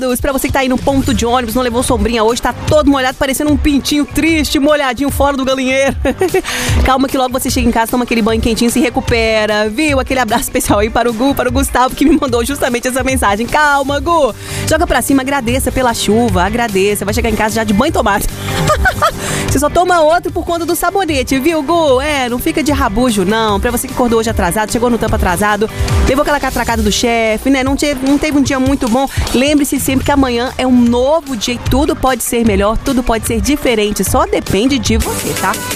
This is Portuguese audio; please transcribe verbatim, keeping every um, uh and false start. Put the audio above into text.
Pra você que tá aí no ponto de ônibus, não levou sombrinha hoje, tá todo molhado, parecendo um pintinho triste, molhadinho fora do galinheiro. Calma que logo você chega em casa, toma aquele banho quentinho, se recupera, viu? Aquele abraço especial aí para o Gu, para o Gustavo, que me mandou justamente essa mensagem. Calma, Gu! Joga pra cima, agradeça pela chuva, agradeça. Vai chegar em casa já de banho tomado. Você só toma outro por conta do sabonete, viu, Gu? É, não fica de rabujo, não. Pra você que acordou hoje atrasado, chegou no tampo atrasado, levou aquela catracada do chefe, né? Não teve, não teve um dia muito bom. Lembre-se sempre que amanhã é um novo dia e tudo pode ser melhor, tudo pode ser diferente. Só depende de você, tá?